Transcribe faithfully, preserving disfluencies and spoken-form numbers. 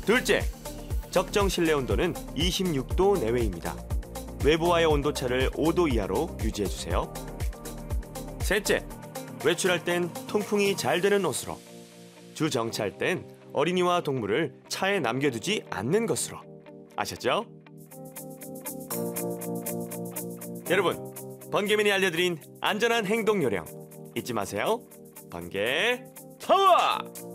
둘째, 적정 실내 온도는 이십육 도 내외입니다. 외부와의 온도차를 오 도 이하로 유지해주세요. 셋째, 외출할 땐 통풍이 잘 되는 옷으로. 주 정차할 땐 어린이와 동물을 차에 남겨두지 않는 것으로. 아셨죠? 여러분, 번개맨이 알려드린 안전한 행동 요령 잊지 마세요. 번개 파워!